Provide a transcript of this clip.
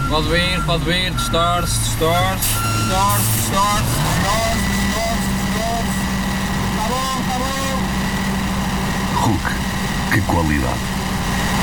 Pode vir, distorce. Tá bom. Hulk, que qualidade.